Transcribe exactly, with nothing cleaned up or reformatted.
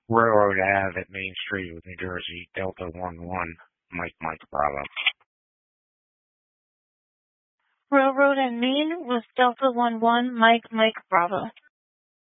Railroad Ave at Main Street with New Jersey, Delta one one, Mike Mike Bravo. Railroad and Main with Delta one one, Mike Mike Bravo.